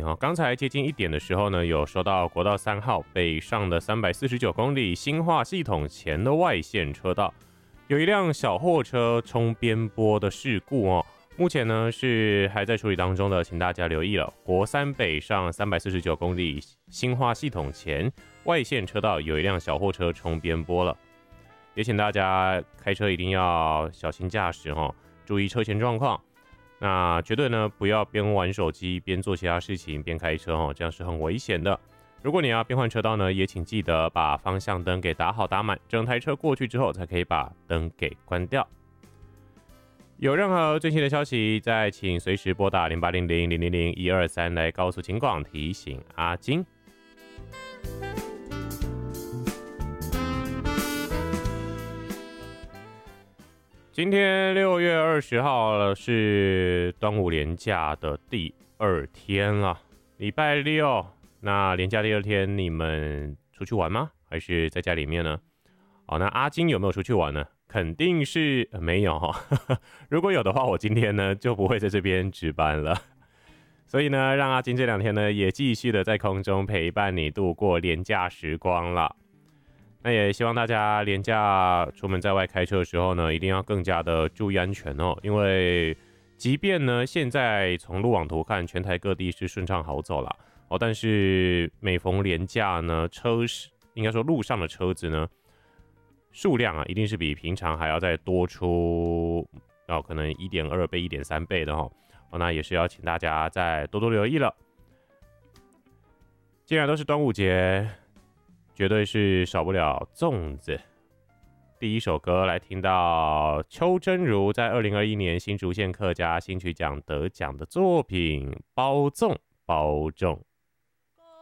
哦。刚才接近1点的时候呢，有收到国道3号北上的349公里新化系统前的外线车道，有一辆小货车冲边坡的事故哦。目前呢是还在处理当中的，请大家留意了。国3北上349公里新化系统前外线车道有一辆小货车冲边坡了，也请大家开车一定要小心驾驶哦，注意车前状况。那绝对呢不要边玩手机边做其他事情边开车哦，这样是很危险的。如果你要变换车道呢，也请记得把方向灯给打好打满，整台车过去之后才可以把灯给关掉。有任何最新的消息，再请随时拨打0800000123来告诉警广提醒阿金。今天6月20号了，是端午连假的第2天了，礼拜六。那连假第2天，你们出去玩吗？还是在家里面呢？那阿金有没有出去玩呢？肯定是没有哈。如果有的话，我今天呢就不会在这边值班了。所以呢，让阿金这2天呢也继续的在空中陪伴你度过连假时光了。那也希望大家连假出门在外开车的时候呢，一定要更加的注意安全哦。因为即便呢现在从路网图看，全台各地是顺畅好走啦哦，但是每逢连假呢，应该说路上的车子呢数量啊，一定是比平常还要再多出可能 1.2 倍、1.3 倍的哦。那也是要请大家再多多留意了。既然都是端午节，绝对是少不了粽子。第一首歌来听到邱真如在2021年新竹县客家新曲奖得奖的作品《包粽包粽》。